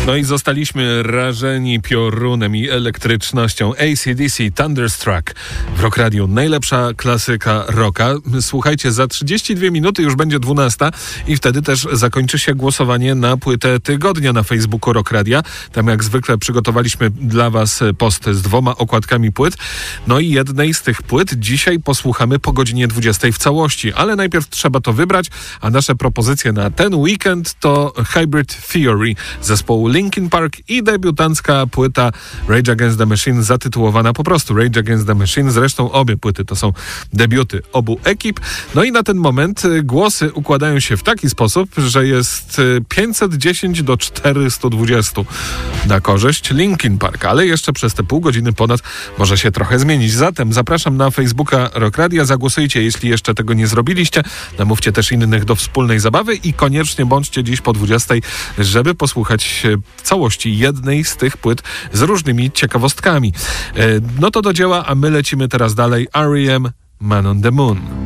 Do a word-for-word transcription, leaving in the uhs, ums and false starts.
No i zostaliśmy rażeni piorunem i elektrycznością. A C D C Thunderstruck w Rock Radio. Najlepsza klasyka rocka. Słuchajcie, za trzydzieści dwie minuty już będzie dwunasta i wtedy też zakończy się głosowanie na płytę tygodnia na Facebooku Rock Radia. Tam jak zwykle przygotowaliśmy dla was post z dwoma okładkami płyt. No i jednej z tych płyt dzisiaj posłuchamy po godzinie dwudziestej w całości. Ale najpierw trzeba to wybrać, a nasze propozycje na ten weekend to Hybrid Theory zespołu Linkin Park i debiutancka płyta Rage Against the Machine zatytułowana po prostu Rage Against the Machine. Zresztą obie płyty to są debiuty obu ekip. No i na ten moment głosy układają się w taki sposób, że jest pięćset dziesięć do czterystu dwudziestu na korzyść Linkin Park, ale jeszcze przez te pół godziny ponad może się trochę zmienić. Zatem zapraszam na Facebooka Rock Radia, zagłosujcie, jeśli jeszcze tego nie zrobiliście. Namówcie też innych do wspólnej zabawy i koniecznie bądźcie dziś po dwudziestej, żeby posłuchać w całości jednej z tych płyt z różnymi ciekawostkami. No to do dzieła, a my lecimy teraz dalej. R E M, Man on the Moon.